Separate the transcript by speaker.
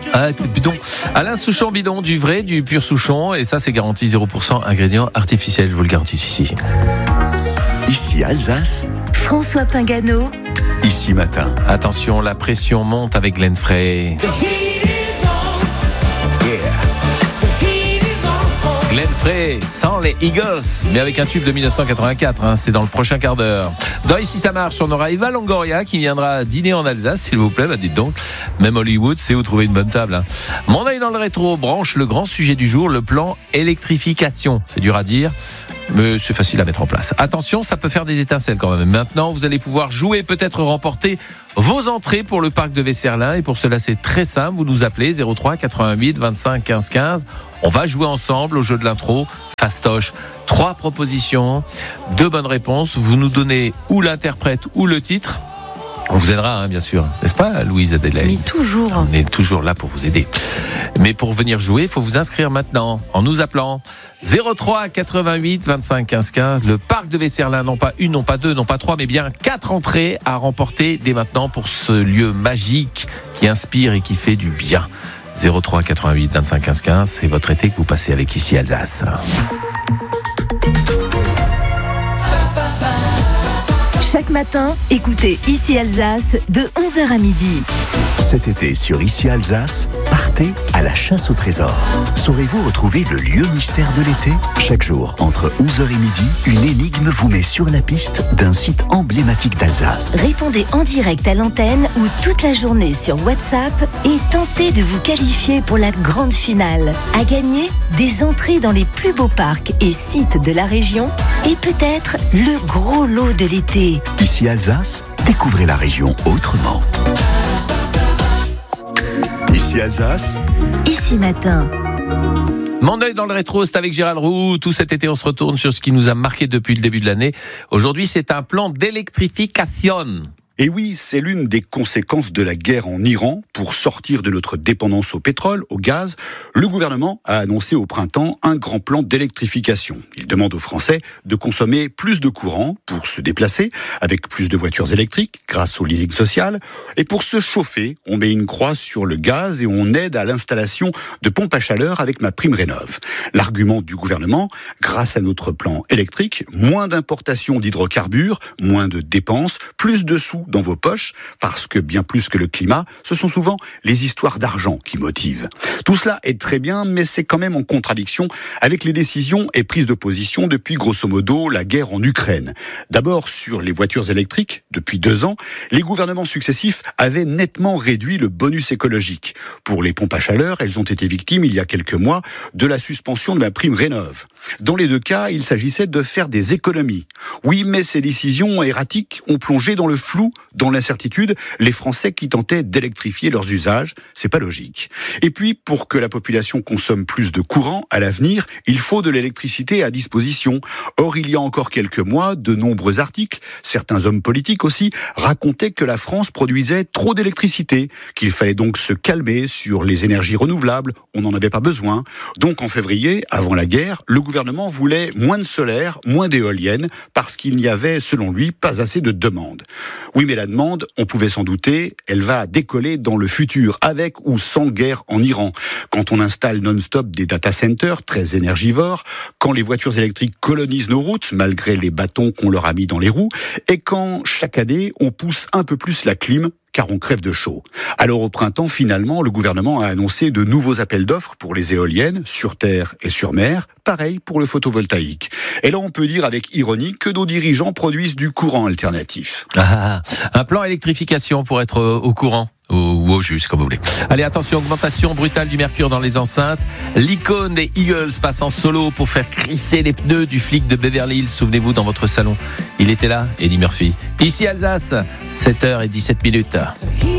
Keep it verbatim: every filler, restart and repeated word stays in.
Speaker 1: Ah, bidon. Alain Souchon bidon, du vrai, du pur Souchon, et ça c'est garanti zéro pour cent ingrédients artificiels, je vous le garantis ici.
Speaker 2: Ici Alsace,
Speaker 3: François Pingano.
Speaker 2: Ici Matin.
Speaker 1: Attention, la pression monte avec Glenn Frey. Glenn Frey sans les Eagles, mais avec un tube de dix-neuf cent quatre-vingt-quatre, hein, c'est dans le prochain quart d'heure. Dans Ici ça marche, on aura Eva Longoria qui viendra dîner en Alsace, s'il vous plaît, bah dites donc, même Hollywood sait où trouver une bonne table. Hein. Mon œil dans le rétro branche le grand sujet du jour, le plan électrification. C'est dur à dire, mais c'est facile à mettre en place. Attention, ça peut faire des étincelles quand même. Maintenant, vous allez pouvoir jouer, peut-être remporter vos entrées pour le parc de Vesserlin. Et pour cela, c'est très simple. Vous nous appelez zéro trois quatre-vingt-huit vingt-cinq quinze quinze. On va jouer ensemble au jeu de l'intro. Fastoche. Trois propositions, deux bonnes réponses. Vous nous donnez ou l'interprète ou le titre. On vous aidera, hein, bien sûr. N'est-ce pas, Louise Adélaïde ?
Speaker 3: Mais toujours.
Speaker 1: On est toujours là pour vous aider. Mais pour venir jouer, il faut vous inscrire maintenant en nous appelant zéro trois quatre-vingt-huit vingt-cinq quinze quinze. Le parc de Vesserlin, non pas une, non pas deux, non pas trois, mais bien quatre entrées à remporter dès maintenant pour ce lieu magique qui inspire et qui fait du bien. zéro trois quatre-vingt-huit vingt-cinq quinze quinze, c'est votre été que vous passez avec Ici Alsace.
Speaker 3: Chaque matin, écoutez Ici Alsace de onze heures à midi.
Speaker 2: Cet été sur Ici Alsace, partez à la chasse au trésor. Saurez-vous retrouver le lieu mystère de l'été ? Chaque jour, entre onze heures et midi, une énigme vous met sur la piste d'un site emblématique d'Alsace.
Speaker 3: Répondez en direct à l'antenne ou toute la journée sur WhatsApp et tentez de vous qualifier pour la grande finale. À gagner, des entrées dans les plus beaux parcs et sites de la région et peut-être le gros lot de l'été.
Speaker 2: Ici Alsace, découvrez la région autrement. Ici Alsace,
Speaker 3: Ici Matin.
Speaker 1: Mon œil dans le rétro, c'est avec Gérald Roux. Tout cet été, on se retourne sur ce qui nous a marqué depuis le début de l'année. Aujourd'hui, c'est un plan d'électrification.
Speaker 4: Et oui, c'est l'une des conséquences de la guerre en Iran. Pour sortir de notre dépendance au pétrole, au gaz, le gouvernement a annoncé au printemps un grand plan d'électrification. Il demande aux Français de consommer plus de courant pour se déplacer, avec plus de voitures électriques grâce au leasing social. Et pour se chauffer, on met une croix sur le gaz et on aide à l'installation de pompes à chaleur avec MaPrimeRénov'. L'argument du gouvernement, grâce à notre plan électrique, moins d'importation d'hydrocarbures, moins de dépenses, plus de sous dans vos poches, parce que bien plus que le climat, ce sont souvent les histoires d'argent qui motivent. Tout cela est très bien, mais c'est quand même en contradiction avec les décisions et prises de position depuis grosso modo la guerre en Ukraine. D'abord sur les voitures électriques, depuis deux ans, les gouvernements successifs avaient nettement réduit le bonus écologique. Pour les pompes à chaleur, elles ont été victimes il y a quelques mois de la suspension de MaPrimeRénov'. Dans les deux cas, il s'agissait de faire des économies. Oui, mais ces décisions erratiques ont plongé dans le flou, dans l'incertitude, les Français qui tentaient d'électrifier leurs usages. C'est pas logique. Et puis, pour que la population consomme plus de courant à l'avenir, il faut de l'électricité à disposition. Or, il y a encore quelques mois, de nombreux articles, certains hommes politiques aussi, racontaient que la France produisait trop d'électricité, qu'il fallait donc se calmer sur les énergies renouvelables, on n'en avait pas besoin. Donc en février, avant la guerre, le gouvernement voulait moins de solaire, moins d'éoliennes, parce qu'il n'y avait, selon lui, pas assez de demande. Oui, mais la demande, on pouvait s'en douter, elle va décoller dans le futur, avec ou sans guerre en Iran. Quand on installe non-stop des data centers très énergivores, quand les voitures électriques colonisent nos routes, malgré les bâtons qu'on leur a mis dans les roues, et quand, chaque année, on pousse un peu plus la clim, car on crève de chaud. Alors au printemps, finalement, le gouvernement a annoncé de nouveaux appels d'offres pour les éoliennes, sur terre et sur mer, pareil pour le photovoltaïque. Et là, on peut dire avec ironie que nos dirigeants produisent du courant alternatif.
Speaker 1: Ah, un plan électrification pour être au courant. Ou au juste, comme vous voulez. Allez, attention, augmentation brutale du mercure dans les enceintes. L'icône des Eagles passe en solo pour faire crisser les pneus du flic de Beverly Hills. Souvenez-vous, dans votre salon, il était là, Eddie Murphy. Ici Alsace, sept heures dix-sept minutes.